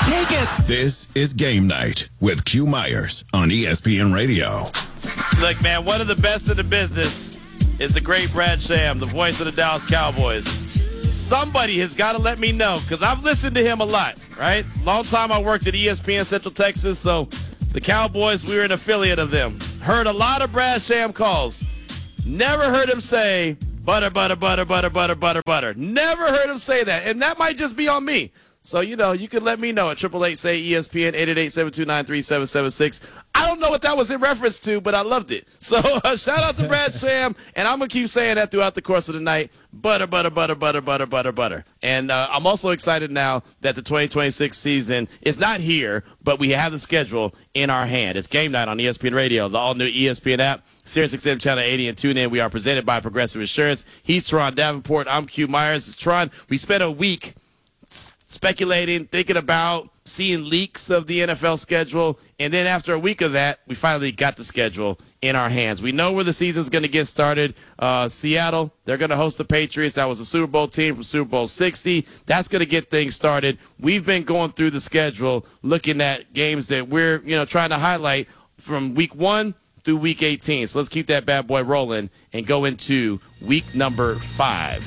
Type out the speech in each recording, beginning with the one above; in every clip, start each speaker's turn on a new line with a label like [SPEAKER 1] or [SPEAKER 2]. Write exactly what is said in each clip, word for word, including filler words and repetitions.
[SPEAKER 1] Take it.
[SPEAKER 2] This is Game Night with Q Myers on E S P N Radio.
[SPEAKER 3] Look, man, one of the best in the business is the great Brad Sham, the voice of the Dallas Cowboys. Somebody has got to let me know, because I've listened to him a lot, right? Long time I worked at E S P N Central Texas, so the Cowboys, we were an affiliate of them. Heard a lot of Brad Sham calls. Never heard him say, butter, butter, butter, butter, butter, butter, butter. Never heard him say that, and that might just be on me. So, you know, you can let me know at triple eight say E S P N, eight eight eight, seven two nine, three seven seven six. I don't know what that was in reference to, but I loved it. So, uh, shout out to Brad Sham, and I'm going to keep saying that throughout the course of the night. Butter, butter, butter, butter, butter, butter, butter. And uh, I'm also excited now that the twenty twenty-six season is not here, but we have the schedule in our hand. It's Game Night on E S P N Radio, the all-new E S P N app, Sirius X M Channel eighty, and tune in. We are presented by Progressive Insurance. He's Teron Davenport. I'm Q Myers. Teron, we spent a week speculating, thinking about, seeing leaks of the N F L schedule, and then after a week of that, we finally got the schedule in our hands. We know where the season's going to get started. Uh, Seattle, they're going to host the Patriots. That was a Super Bowl team from Super Bowl sixty. That's going to get things started. We've been going through the schedule, looking at games that we're, you know, trying to highlight from week one through week eighteen. So let's keep that bad boy rolling and go into week number five.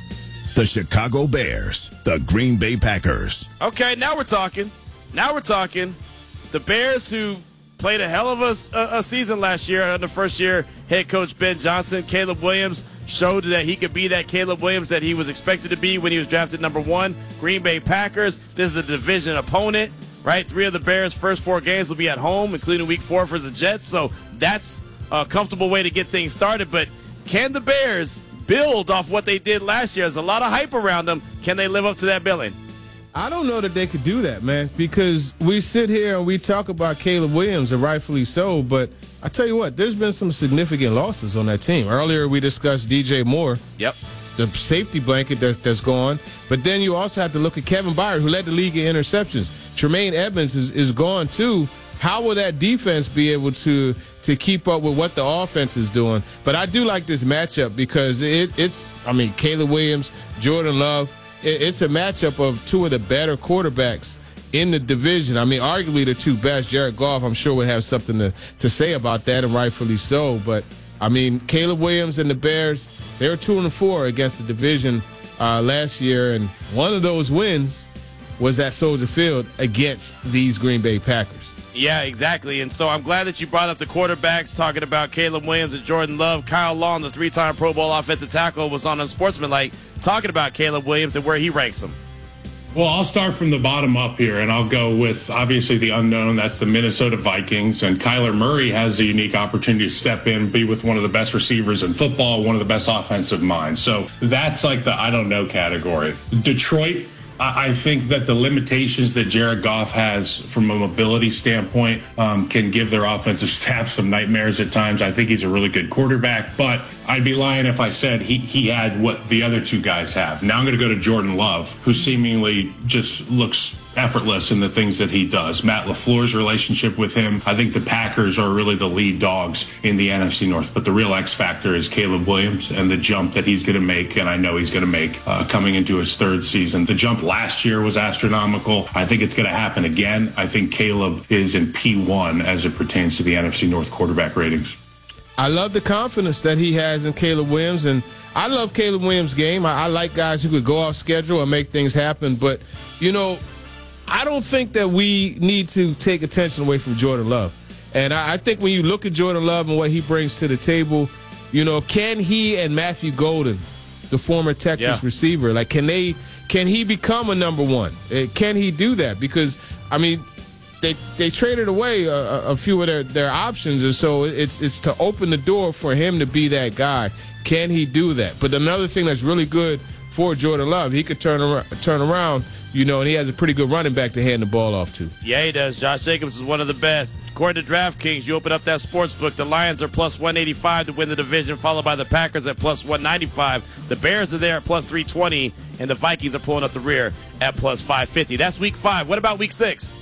[SPEAKER 2] The Chicago Bears, the Green Bay Packers.
[SPEAKER 3] Okay, now we're talking. Now we're talking. The Bears, who played a hell of a, a, a season last year under first-year head coach Ben Johnson. Caleb Williams showed that he could be that Caleb Williams that he was expected to be when he was drafted number one. Green Bay Packers, this is a division opponent, right? Three of the Bears' first four games will be at home, including week four for the Jets. So that's a comfortable way to get things started. But can the Bears build off what they did last year? There's a lot of hype around them. Can they live up to that billing?
[SPEAKER 4] I don't know that they could do that, man, because we sit here and we talk about Caleb Williams, and rightfully so, but I tell you what, there's been some significant losses on that team. Earlier we discussed D J Moore.
[SPEAKER 3] Yep.
[SPEAKER 4] The safety blanket that's, that's gone. But then you also have to look at Kevin Byard, who led the league in interceptions. Tremaine Edmonds is, is gone, too. How will that defense be able to to keep up with what the offense is doing? But I do like this matchup because it, it's, I mean, Caleb Williams, Jordan Love, it, it's a matchup of two of the better quarterbacks in the division. I mean, arguably the two best. Jared Goff, I'm sure, would have something to, to say about that, and rightfully so. But, I mean, Caleb Williams and the Bears, they were two and four against the division uh, last year, and one of those wins was at Soldier Field against these Green Bay Packers.
[SPEAKER 3] Yeah, exactly. And so I'm glad that you brought up the quarterbacks, talking about Caleb Williams and Jordan Love. Kyle Long, the three-time Pro Bowl offensive tackle, was on Unsportsmanlike talking about Caleb Williams and where he ranks him.
[SPEAKER 5] Well, I'll start from the bottom up here, and I'll go with, obviously, the unknown. That's the Minnesota Vikings. And Kyler Murray has a unique opportunity to step in, be with one of the best receivers in football, one of the best offensive minds. So that's like the I don't know category. Detroit, I think that the limitations that Jared Goff has from a mobility standpoint um, can give their offensive staff some nightmares at times. I think he's a really good quarterback, but I'd be lying if I said he, he had what the other two guys have. Now I'm going to go to Jordan Love, who seemingly just looks effortless in the things that he does. Matt LaFleur's relationship with him, I think the Packers are really the lead dogs in the N F C North. But the real X factor is Caleb Williams and the jump that he's going to make, and I know he's going to make uh, coming into his third season. The jump last year was astronomical. I think it's going to happen again. I think Caleb is in P one as it pertains to the N F C North quarterback ratings.
[SPEAKER 4] I love the confidence that he has in Caleb Williams, and I love Caleb Williams' game. I, I like guys who could go off schedule and make things happen, but, you know, I don't think that we need to take attention away from Jordan Love. And I, I think when you look at Jordan Love and what he brings to the table, you know, can he and Matthew Golden, the former Texas
[SPEAKER 3] yeah.
[SPEAKER 4] receiver, like, can they, can he become a number one? Uh, can he do that? Because, I mean, They, they traded away a, a few of their, their options, and so it's it's to open the door for him to be that guy. Can he do that? But another thing that's really good for Jordan Love, he could turn around, turn around, you know, and he has a pretty good running back to hand the ball off to.
[SPEAKER 3] Yeah, he does. Josh Jacobs is one of the best. According to DraftKings, you open up that sports book, the Lions are plus one eighty-five to win the division, followed by the Packers at plus one ninety-five. The Bears are there at plus three twenty, and the Vikings are pulling up the rear at plus five fifty. That's week five. What about week six?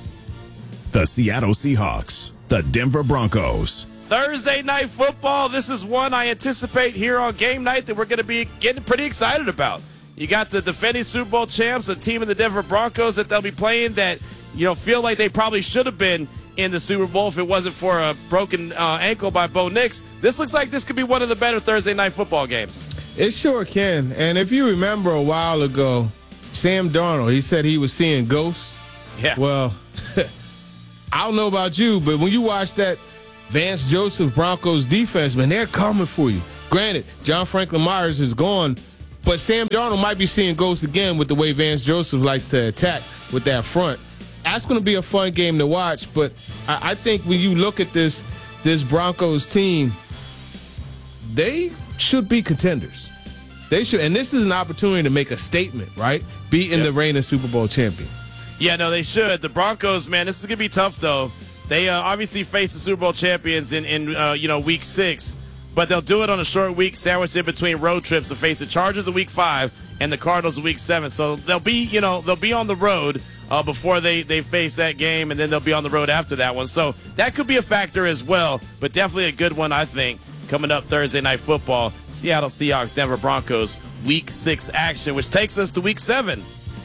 [SPEAKER 2] The Seattle Seahawks, the Denver Broncos.
[SPEAKER 3] Thursday night football. This is one I anticipate here on game night that we're going to be getting pretty excited about. You got the defending Super Bowl champs, a team of the Denver Broncos that they'll be playing that, you know, feel like they probably should have been in the Super Bowl if it wasn't for a broken uh, ankle by Bo Nix. This looks like this could be one of the better Thursday night football games.
[SPEAKER 4] It sure can. And if you remember a while ago, Sam Darnold, he said he was seeing ghosts.
[SPEAKER 3] Yeah.
[SPEAKER 4] Well, I don't know about you, but when you watch that Vance Joseph Broncos defense, man, they're coming for you. Granted, John Franklin Myers is gone, but Sam Darnold might be seeing ghosts again with the way Vance Joseph likes to attack with that front. That's going to be a fun game to watch, but I, I think when you look at this this Broncos team, they should be contenders. They should, and this is an opportunity to make a statement, right? Beating
[SPEAKER 3] yep.
[SPEAKER 4] the reigning Super Bowl champion.
[SPEAKER 3] Yeah, no, they should. The Broncos, man, this is going to be tough, though. They uh, obviously face the Super Bowl champions in, in uh, you know, week six, but they'll do it on a short week sandwiched in between road trips to face the Chargers in week five and the Cardinals in week seven. So they'll be, you know, they'll be on the road uh, before they, they face that game, and then they'll be on the road after that one. So that could be a factor as well, but definitely a good one, I think, coming up Thursday Night Football. Seattle Seahawks, Denver Broncos, week six action, which takes us to week seven.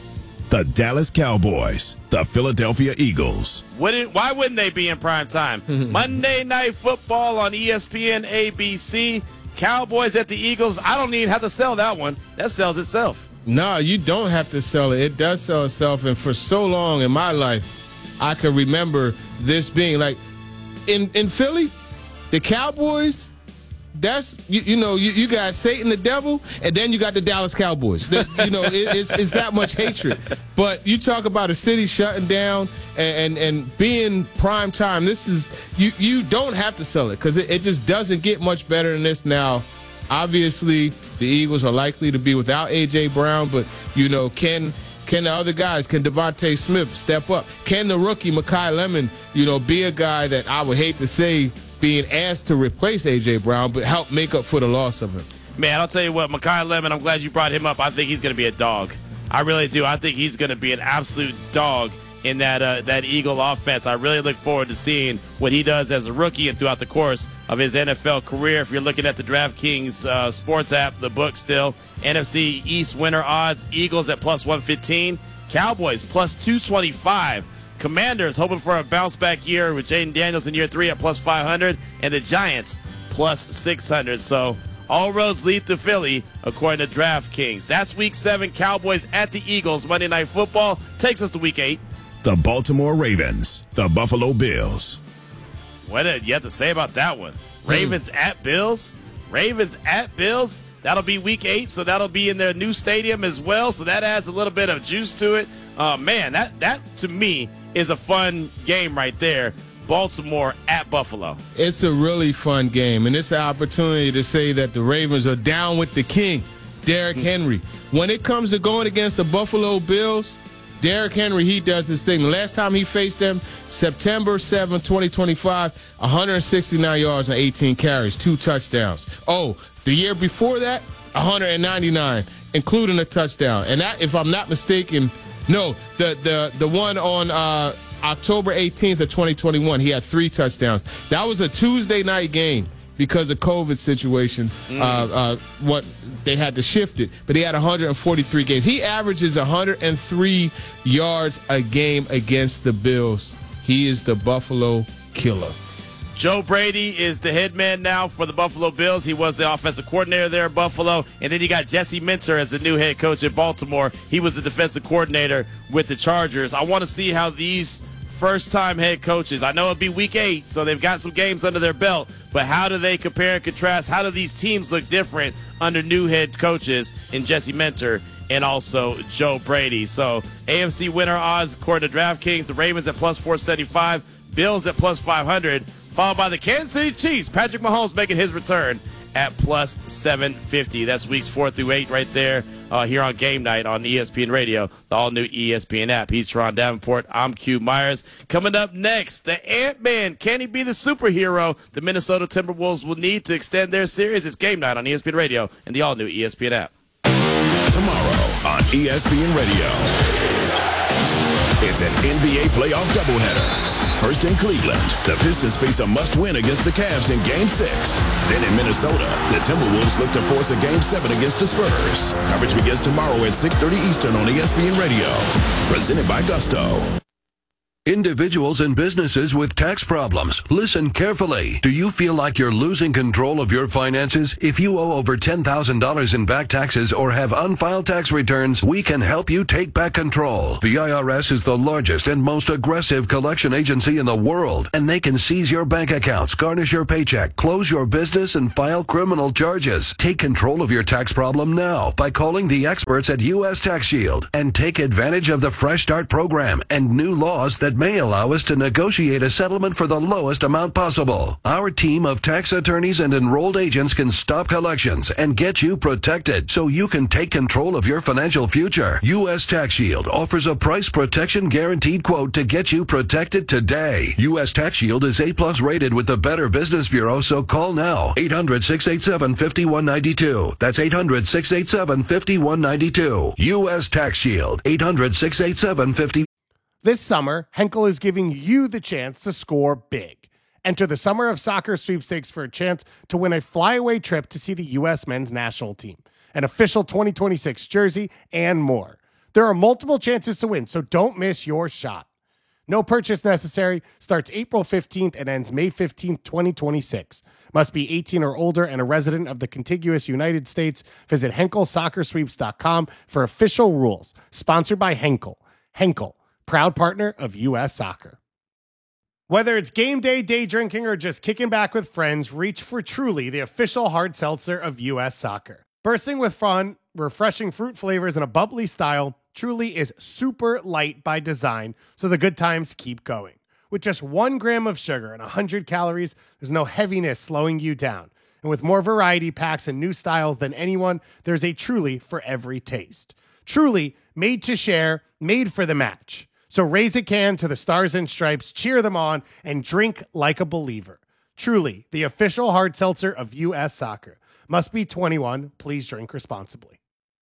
[SPEAKER 2] The Dallas Cowboys, the Philadelphia Eagles.
[SPEAKER 3] Wouldn't, why wouldn't they be in prime time? Monday Night Football on E S P N, A B C. Cowboys at the Eagles. I don't even have to sell that one. That sells itself.
[SPEAKER 4] No, you don't have to sell it. It does sell itself. And for so long in my life, I can remember this being like, in, in Philly, the Cowboys, that's, you, you know, you, you got Satan the devil, and then you got the Dallas Cowboys. The, you know, it, it's, it's that much hatred. But you talk about a city shutting down and, and, and being prime time. This is, you, you don't have to sell it because it, it just doesn't get much better than this now. Obviously, the Eagles are likely to be without A J. Brown, but, you know, can can the other guys, can Devontae Smith step up? Can the rookie, Mekhi Lemon, you know, be a guy that I would hate to say being asked to replace A J. Brown, but help make up for the loss of him?
[SPEAKER 3] Man, I'll tell you what, Mekhi Lemon, I'm glad you brought him up. I think he's going to be a dog. I really do. I think he's going to be an absolute dog in that uh, that Eagle offense. I really look forward to seeing what he does as a rookie and throughout the course of his N F L career. If you're looking at the DraftKings uh, sports app, the book still, N F C East winner odds, Eagles at plus one fifteen, Cowboys plus two twenty-five, Commanders hoping for a bounce-back year with Jaden Daniels in year three at plus five hundred, and the Giants plus six hundred. So all roads lead to Philly, according to DraftKings. That's week seven, Cowboys at the Eagles. Monday Night Football takes us to week eight.
[SPEAKER 2] The Baltimore Ravens, the Buffalo Bills.
[SPEAKER 3] What did you have to say about that one? Ravens mm. at Bills? Ravens at Bills? That'll be week eight, so that'll be in their new stadium as well, so that adds a little bit of juice to it. Uh, man, that, that to me is a fun game right there. Baltimore at Buffalo.
[SPEAKER 4] It's a really fun game, and it's an opportunity to say that the Ravens are down with the king, Derrick Henry. When it comes to going against the Buffalo Bills, Derrick Henry, he does his thing. The last time he faced them, September seventh, twenty twenty-five, one hundred sixty-nine yards and eighteen carries, two touchdowns. Oh, the year before that, one hundred ninety-nine, including a touchdown. And that, if I'm not mistaken, no, the the the one on uh, October eighteenth of twenty twenty-one, he had three touchdowns. That was a Tuesday night game because of COVID situation. Mm. Uh, uh, what they had to shift it, but he had one hundred forty-three games. He averages one hundred three yards a game against the Bills. He is the Buffalo killer.
[SPEAKER 3] Joe Brady is the head man now for the Buffalo Bills. He was the offensive coordinator there at Buffalo. And then you got Jesse Minter as the new head coach at Baltimore. He was the defensive coordinator with the Chargers. I want to see how these first-time head coaches, I know it'll be week eight, so they've got some games under their belt, but how do they compare and contrast? How do these teams look different under new head coaches in Jesse Minter and also Joe Brady? So A F C winner odds, according to DraftKings, the Ravens at plus four seventy-five, Bills at plus five hundred, followed by the Kansas City Chiefs. Patrick Mahomes making his return at plus seven fifty. That's weeks four through eight right there uh, here on Game Night on E S P N Radio, the all-new E S P N app. He's Teron Davenport. I'm Q Myers. Coming up next, the Ant-Man. Can he be the superhero the Minnesota Timberwolves will need to extend their series? It's Game Night on E S P N Radio and the all-new E S P N app.
[SPEAKER 2] Tomorrow on E S P N Radio, it's an N B A playoff doubleheader. First in Cleveland, the Pistons face a must-win against the Cavs in Game six. Then in Minnesota, the Timberwolves look to force a Game seven against the Spurs. Coverage begins tomorrow at six thirty Eastern on E S P N Radio. Presented by Gusto.
[SPEAKER 1] Individuals and businesses with tax problems, listen carefully. Do you feel like you're losing control of your finances? If you owe over ten thousand dollars in back taxes or have unfiled tax returns, we can help you take back control. The I R S is the largest and most aggressive collection agency in the world, and they can seize your bank accounts, garnish your paycheck, close your business, and file criminal charges. Take control of your tax problem now by calling the experts at U S Tax Shield and take advantage of the Fresh Start program and new laws that may allow us to negotiate a settlement for the lowest amount possible. Our team of tax attorneys and enrolled agents can stop collections and get you protected so you can take control of your financial future. U S Tax Shield offers a price protection guaranteed quote to get you protected today. U S Tax Shield is A plus rated with the Better Business Bureau, so call now. eight hundred, six eight seven, five one nine two. That's eight hundred, six eight seven, five one nine two. U S Tax Shield. eight hundred, six eight seven, five one nine two.
[SPEAKER 6] This summer, Henkel is giving you the chance to score big. Enter the Summer of Soccer sweepstakes for a chance to win a flyaway trip to see the U S men's national team, an official twenty twenty-six jersey, and more. There are multiple chances to win, so don't miss your shot. No purchase necessary, starts April fifteenth and ends May fifteenth, twenty twenty-six. Must be eighteen or older and a resident of the contiguous United States. Visit Henkel Soccer Sweeps dot com for official rules. Sponsored by Henkel. Henkel, proud partner of U S Soccer. Whether it's game day, day drinking, or just kicking back with friends, reach for Truly, the official hard seltzer of U S Soccer. Bursting with fun, refreshing fruit flavors, and a bubbly style, Truly is super light by design, so the good times keep going. With just one gram of sugar and one hundred calories, there's no heaviness slowing you down. And with more variety packs and new styles than anyone, there's a Truly for every taste. Truly, made to share, made for the match. So raise a can to the Stars and Stripes, cheer them on, and drink like a believer. Truly, the official hard seltzer of U S Soccer. Must be twenty-one. Please drink responsibly.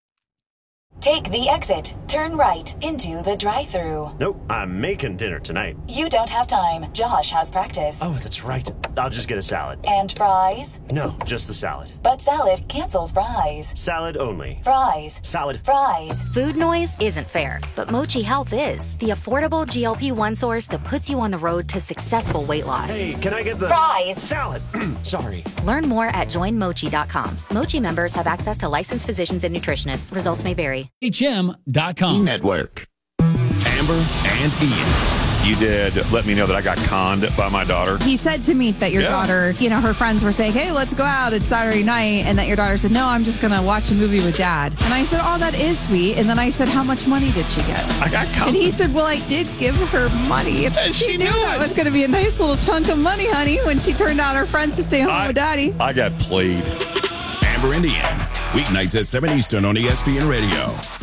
[SPEAKER 7] Take the exit. Turn right into the drive-thru.
[SPEAKER 8] Nope, I'm making dinner tonight.
[SPEAKER 7] You don't have time. Josh has practice.
[SPEAKER 8] Oh, that's right. I'll just get a salad.
[SPEAKER 7] And fries?
[SPEAKER 8] No, just the salad.
[SPEAKER 7] But salad cancels fries.
[SPEAKER 8] Salad only.
[SPEAKER 7] Fries.
[SPEAKER 8] Salad.
[SPEAKER 7] Fries.
[SPEAKER 9] Food noise isn't fair, but Mochi Health is. The affordable G L P one source that puts you on the road to successful weight loss.
[SPEAKER 8] Hey, can I get the...
[SPEAKER 7] Fries.
[SPEAKER 8] Salad. Sorry.
[SPEAKER 9] Learn more at join mochi dot com. Mochi members have access to licensed physicians and nutritionists. Results may vary.
[SPEAKER 10] H M dot com.
[SPEAKER 2] E-Network. Amber and Ian.
[SPEAKER 11] You did let me know that I got conned by my daughter.
[SPEAKER 12] He said to me that your
[SPEAKER 11] yeah.
[SPEAKER 12] daughter, you know, her friends were saying, hey, let's go out. It's Saturday night. And that your daughter said, no, I'm just going to watch a movie with Dad. And I said, oh, that is sweet. And then I said, how much money did she get?
[SPEAKER 11] I got conned.
[SPEAKER 12] And he said, well, I did give her money.
[SPEAKER 11] And
[SPEAKER 12] she,
[SPEAKER 11] she
[SPEAKER 12] knew
[SPEAKER 11] knew
[SPEAKER 12] that
[SPEAKER 11] it.
[SPEAKER 12] was going to be a nice little chunk of money, honey, when she turned out her friends to stay home
[SPEAKER 11] I,
[SPEAKER 12] with Daddy.
[SPEAKER 11] I got played.
[SPEAKER 2] Amber and Ian. Weeknights at seven Eastern on E S P N Radio.